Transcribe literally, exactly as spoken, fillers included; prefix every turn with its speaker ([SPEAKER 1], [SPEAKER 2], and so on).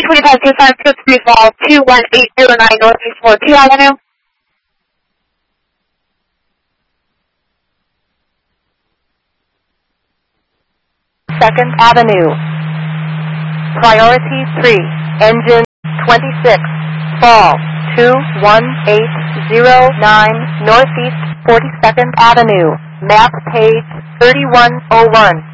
[SPEAKER 1] twenty-five two five two three Fall two one eight zero nine Northeast fourteenth Avenue.
[SPEAKER 2] second Avenue. Priority three, engine twenty-six, Fall two one eight zero nine Northeast forty-second Avenue, map page thirty-one oh one.